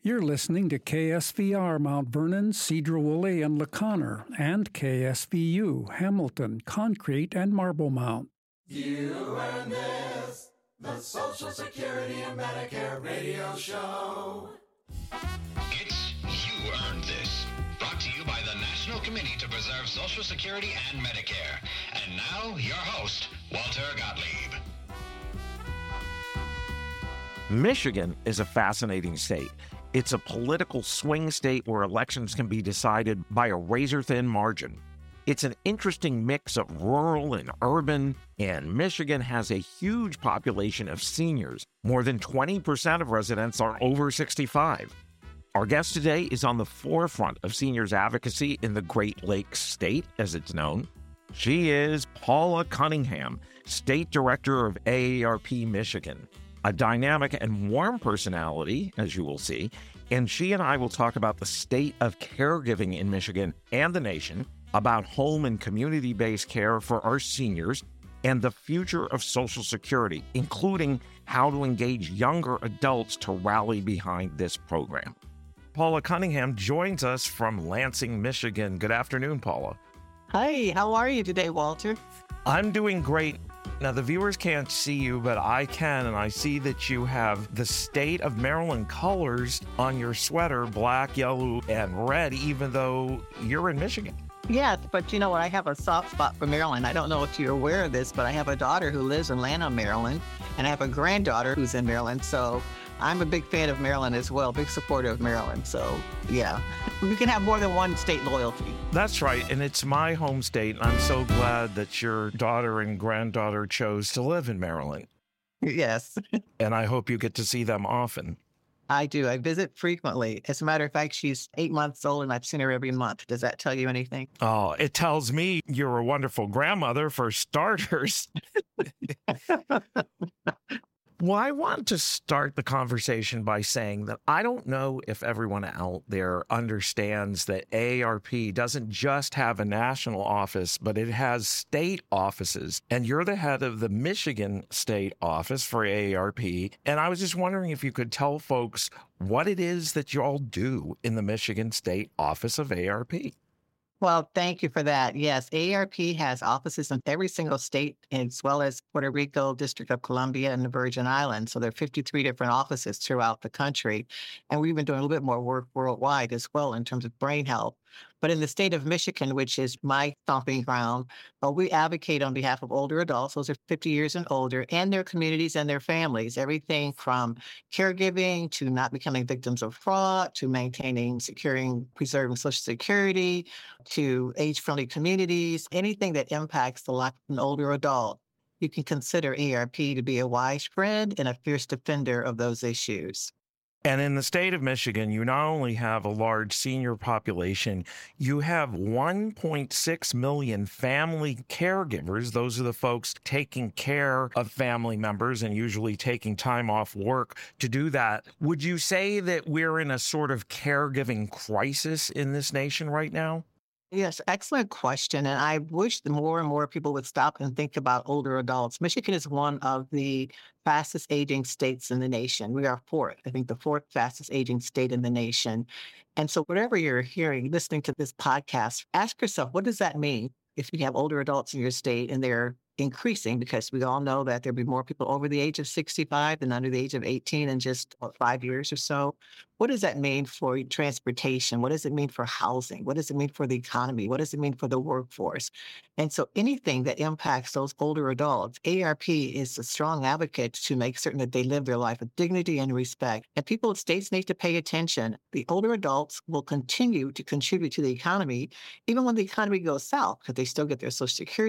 You're listening to KSVR Mount Vernon, Cedar-Woolley, and LaConner, and KSVU, Hamilton, Concrete, and Marble Mount. You earn this, the Social Security and Medicare radio show. It's You Earned This, brought to you by the National Committee to Preserve Social Security and Medicare. And now, your host, Walter Gottlieb. Michigan is a fascinating state. It's a political swing state where elections can be decided by a razor-thin margin. It's an interesting mix of rural and urban, and Michigan has a huge population of seniors. More than 20% of residents are over 65. Our guest today is on the forefront of seniors advocacy in the Great Lakes State, as it's known. She is Paula Cunningham, State Director of AARP Michigan. A dynamic and warm personality, as you will see, and she and I will talk about the state of caregiving in Michigan and the nation, about home and community-based care for our seniors, and the future of Social Security, including how to engage younger adults to rally behind this program. Paula Cunningham joins us from Lansing, Michigan. Good afternoon, Paula. Hi, how are you today, Walter? I'm doing great. Now, the viewers can't see you, but I can, and I see that you have the state of Maryland colors on your sweater, black, yellow, and red, even though you're in Michigan. Yes, but you know what? I have a soft spot for Maryland. I don't know if you're aware of this, but I have a daughter who lives in Lanham, Maryland, and I have a granddaughter who's in Maryland, so I'm a big fan of Maryland as well, big supporter of Maryland. So, yeah, you can have more than one state loyalty. That's right, and it's my home state, and I'm so glad that your daughter and granddaughter chose to live in Maryland. Yes. And I hope you get to see them often. I do. I visit frequently. As a matter of fact, she's 8 months old, and I've seen her every month. Does that tell you anything? Oh, it tells me you're a wonderful grandmother, for starters. Well, I want to start the conversation by saying that I don't know if everyone out there understands that AARP doesn't just have a national office, but it has state offices. And you're the head of the Michigan State Office for AARP. And I was just wondering if you could tell folks what it is that you all do in the Michigan State Office of AARP. Well, thank you for that. Yes, AARP has offices in every single state, as well as Puerto Rico, District of Columbia, and the Virgin Islands. So there are 53 different offices throughout the country. And we've been doing a little bit more work worldwide as well in terms of brain health. But in the state of Michigan, which is my stomping ground, we advocate on behalf of older adults, those are 50 years and older, and their communities and their families, everything from caregiving to not becoming victims of fraud, to maintaining, securing, preserving Social Security, to age-friendly communities, anything that impacts the life of an older adult. You can consider AARP to be a wise friend and a fierce defender of those issues. And in the state of Michigan, you not only have a large senior population, you have 1.6 million family caregivers. Those are the folks taking care of family members and usually taking time off work to do that. Would you say that we're in a sort of caregiving crisis in this nation right now? Yes, excellent question. And I wish that more and more people would stop and think about older adults. Michigan is one of the fastest aging states in the nation. We are the fourth fastest aging state in the nation. And so whatever you're hearing, listening to this podcast, ask yourself, what does that mean if you have older adults in your state and they're increasing? Because we all know that there'll be more people over the age of 65 than under the age of 18 in just 5 years or so. What does that mean for transportation? What does it mean for housing? What does it mean for the economy? What does it mean for the workforce? And so anything that impacts those older adults, AARP is a strong advocate to make certain that they live their life with dignity and respect. And states need to pay attention. The older adults will continue to contribute to the economy, even when the economy goes south, because they still get their Social Security